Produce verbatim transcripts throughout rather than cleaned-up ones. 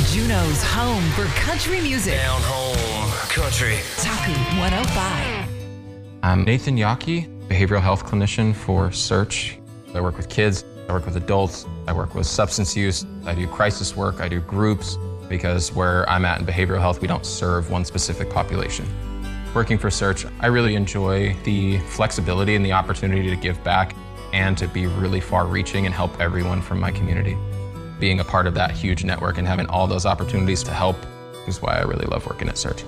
Juneau's home for country music. Down home country. Taku one oh five. I'm Nathan Yockey, behavioral health clinician for Search. I work with kids, I work with adults, I work with substance use, I do crisis work, I do groups, because where I'm at in behavioral health, we don't serve one specific population. Working for Search, I really enjoy the flexibility and the opportunity to give back and to be really far-reaching and help everyone from my community. Being a part of that huge network and having all those opportunities to help is why I really love working at Search.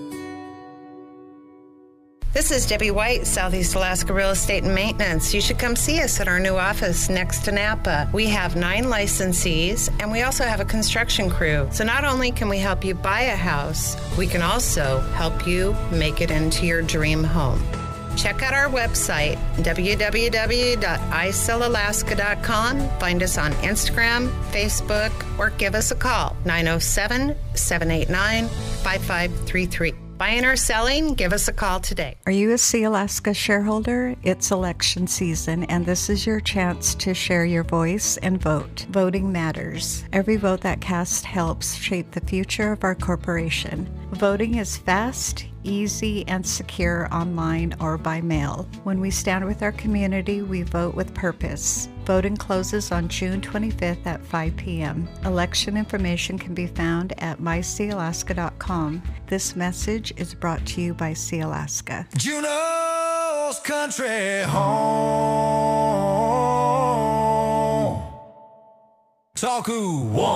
This is Debbie White, Southeast Alaska Real Estate and Maintenance. You should come see us at our new office next to Napa. We have nine licensees, and we also have a construction crew. So not only can we help you buy a house, we can also help you make it into your dream home. Check out our website, w w w dot i sell alaska dot com. Find us on Instagram, Facebook, or give us a call, nine oh seven, seven eight nine, five five three three. Buying or selling, give us a call today. Are you a Sea Alaska shareholder? It's election season, and this is your chance to share your voice and vote. Voting matters. Every vote that cast helps shape the future of our corporation. Voting is fast, easy, and secure online or by mail. When we stand with our community, we vote with purpose. Voting closes on June twenty-fifth at five p.m. Election information can be found at my sea alaska dot com. This message is brought to you by Sea Alaska. Juneau's country home. Taku one.